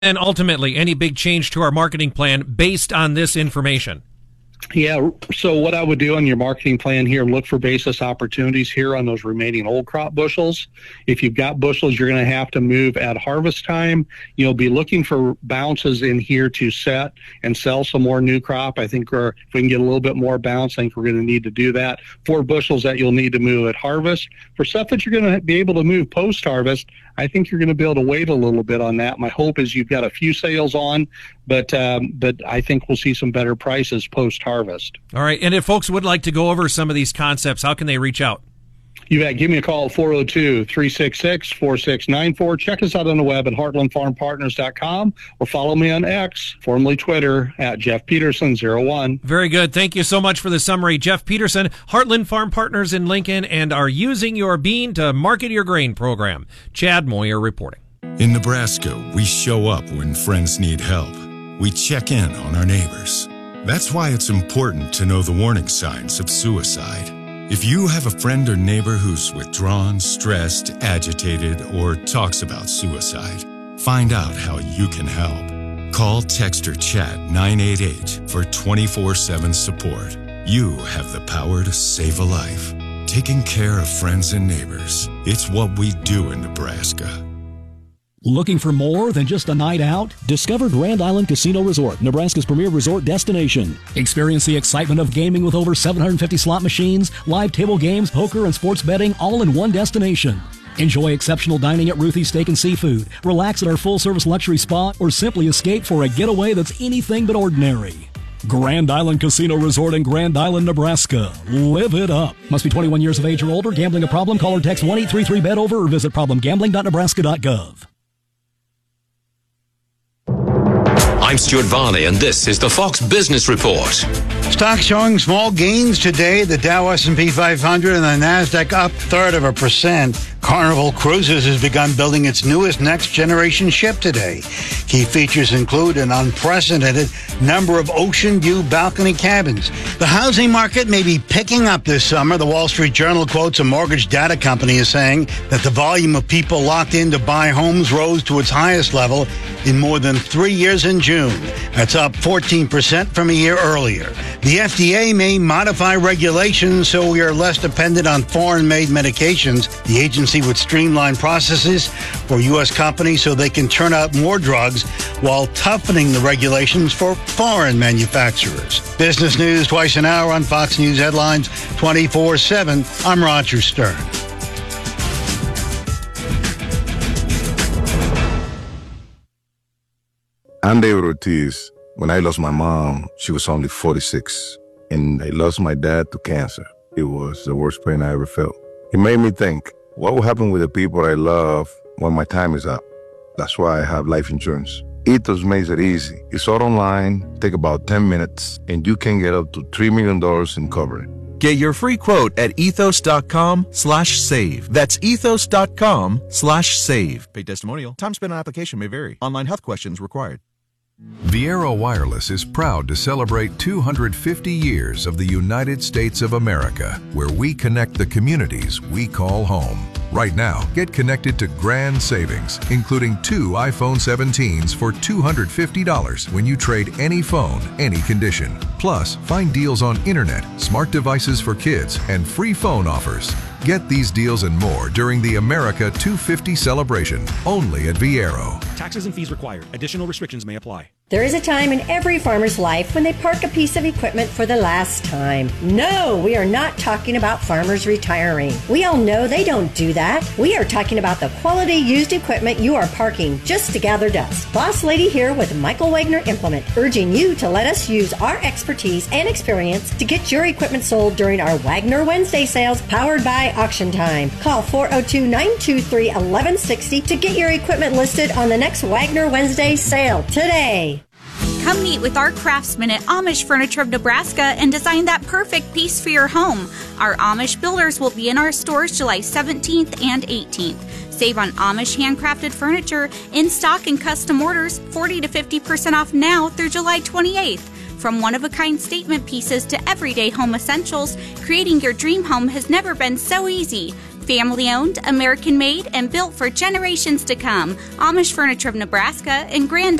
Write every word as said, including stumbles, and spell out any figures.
And ultimately, any big change to our marketing plan based on this information? Yeah, so what I would do on your marketing plan here, look for basis opportunities here on those remaining old crop bushels. If you've got bushels you're going to have to move at harvest time, you'll be looking for bounces in here to set and sell some more new crop. I think we're, if we can get a little bit more bounce, I think we're going to need to do that. For bushels that you'll need to move at harvest. For stuff that you're going to be able to move post-harvest, I think you're going to be able to wait a little bit on that. My hope is you've got a few sales on, but um, but I think we'll see some better prices post-harvest. All right. And if folks would like to go over some of these concepts, how can they reach out? You bet. Give me a call at four oh two, three six six, four six nine four. Check us out on the web at heartland farm partners dot com or follow me on X, formerly Twitter, at Jeff Peterson zero one. Very good. Thank you so much for the summary. Jeff Peterson, Heartland Farm Partners in Lincoln, and our Using Your Bean to Market Your Grain program. Chad Moyer reporting. In Nebraska, we show up when friends need help. We check in on our neighbors. That's why it's important to know the warning signs of suicide. If you have a friend or neighbor who's withdrawn, stressed, agitated, or talks about suicide, find out how you can help. Call, text, or chat nine eight eight for twenty-four seven support. You have the power to save a life. Taking care of friends and neighbors. It's what we do in Nebraska. Looking for more than just a night out? Discover Grand Island Casino Resort, Nebraska's premier resort destination. Experience the excitement of gaming with over seven hundred fifty slot machines, live table games, poker, and sports betting all in one destination. Enjoy exceptional dining at Ruthie's Steak and Seafood, relax at our full-service luxury spa, or simply escape for a getaway that's anything but ordinary. Grand Island Casino Resort in Grand Island, Nebraska. Live it up. Must be twenty-one years of age or older. Gambling a problem? Call or text one eight three three bet over or visit problem gambling dot nebraska dot gov. I'm Stuart Varney, and this is the Fox Business Report. Stocks showing small gains today. The Dow S and P five hundred and the NASDAQ up third of a percent. Carnival Cruises has begun building its newest next-generation ship today. Key features include an unprecedented number of ocean view balcony cabins. The housing market may be picking up this summer. The Wall Street Journal quotes a mortgage data company as saying that the volume of people locked in to buy homes rose to its highest level in more than three years in June. That's up fourteen percent from a year earlier. The F D A may modify regulations so we are less dependent on foreign-made medications. The agency would streamline processes for U S companies so they can turn out more drugs while toughening the regulations for foreign manufacturers. Business news twice an hour on Fox News Headlines twenty-four seven. I'm Roger Stern. I'm David Ortiz. When I lost my mom, she was only forty-six, and I lost my dad to cancer. It was the worst pain I ever felt. It made me think, what will happen with the people I love when my time is up? That's why I have life insurance. Ethos makes it easy. It's all online, take about ten minutes, and you can get up to three million dollars in coverage. Get your free quote at ethos.com slash save. That's ethos.com slash save. Paid testimonial. Time spent on application may vary. Online health questions required. Viaero Wireless is proud to celebrate two hundred fifty years of the United States of America, where we connect the communities we call home. Right now, get connected to grand savings, including two iPhone seventeens for two hundred fifty dollars when you trade any phone, any condition. Plus, find deals on internet, smart devices for kids, and free phone offers. Get these deals and more during the America two fifty celebration, only at Viaero. Taxes and fees required. Additional restrictions may apply. There is a time in every farmer's life when they park a piece of equipment for the last time. No, we are not talking about farmers retiring. We all know they don't do that. We are talking about the quality used equipment you are parking just to gather dust. Boss Lady here with Michael Wagner Implement, urging you to let us use our expertise and experience to get your equipment sold during our Wagner Wednesday sales powered by Auction Time. Call four oh two, nine two three, one one six oh to get your equipment listed on the next Wagner Wednesday sale today. Come meet with our craftsmen at Amish Furniture of Nebraska and design that perfect piece for your home. Our Amish builders will be in our stores July seventeenth and eighteenth. Save on Amish handcrafted furniture in stock and custom orders, forty to fifty percent off now through July twenty-eighth. From one-of-a-kind statement pieces to everyday home essentials, creating your dream home has never been so easy. Family owned, American made, and built for generations to come. Amish Furniture of Nebraska in Grand